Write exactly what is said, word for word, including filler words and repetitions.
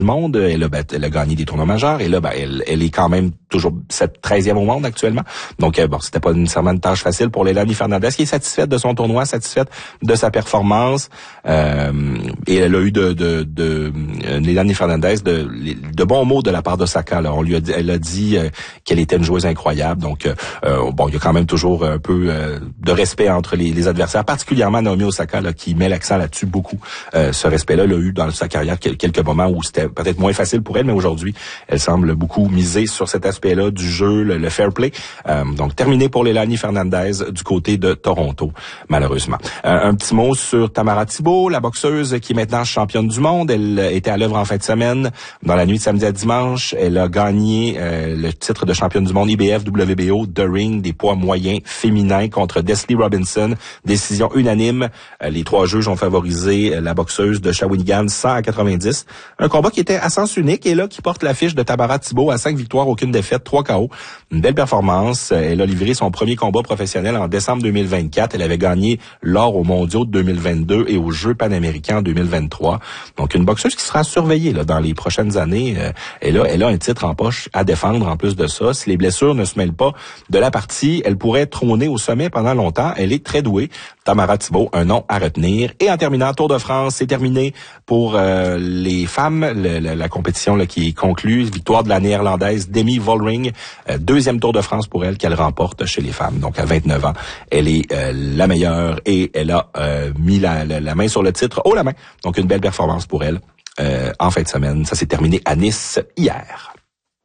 monde, elle a, elle a gagné des tournois majeurs et là, ben, elle, elle est quand même toujours cette treizième au monde actuellement. Donc, euh, bon, c'était pas nécessairement une tâche facile pour Leilani Fernandez, qui est satisfaite de son tournoi, satisfaite de sa performance. Euh, et elle a eu de, de, de, de Leilani Fernandez de, de bons mots de la part d'Osaka. Là. On lui a dit, elle a dit euh, qu'elle était une joueuse incroyable. Donc, euh, bon, il y a quand même toujours un peu euh, de respect entre les, les adversaires, particulièrement Naomi Osaka, là, qui met l'accent là-dessus beaucoup. Euh, ce respect-là, elle a eu dans sa carrière quelques moments où c'était peut-être moins facile pour elle, mais aujourd'hui, elle semble beaucoup miser sur cet aspect-là du jeu, le, le fair play. Euh, donc, terminé pour Leilani Fernandez du côté de Toronto, malheureusement. Euh, un petit mot sur Tamara Thibault, la boxeuse qui est maintenant championne du monde. Elle était à l'œuvre en fin de semaine. Dans la nuit de samedi à dimanche, elle a gagné euh, le titre de championne du monde I B F W B O de ring des poids moyens féminins contre Desley Robinson. Décision unanime. Euh, les trois juges ont favorisé la boxeuse de Shawinigan cent à quatre-vingt-dix. Un combat qui était à sens unique et là qui porte l'affiche de Tamara Thibault à cinq victoires, aucune défaite, trois K O. Une belle performance. Elle a livré son premier combat professionnel en décembre deux mille vingt-quatre. Elle avait gagné l'or aux mondiaux de deux mille vingt-deux et aux Jeux panaméricains en deux mille vingt-trois. Donc une boxeuse qui sera surveillée là dans les prochaines années. Elle a, elle a un titre en poche à défendre en plus de ça. Si les blessures ne se mêlent pas de la partie, elle pourrait trôner au sommet pendant longtemps. Elle est très douée. Tamara Thibault, un nom à retenir. Et en terminant, Tour de France, c'est terminé pour euh, les femmes. Le, le, la compétition là, qui est conclue. Victoire de la néerlandaise Demi Vollering. Euh, deuxième Tour de France pour elle qu'elle remporte chez les femmes. Donc à vingt-neuf ans, elle est euh, la meilleure et elle a euh, mis la, la, la main sur le titre haut la main. Donc une belle performance pour elle euh, en fin de semaine. Ça s'est terminé à Nice hier.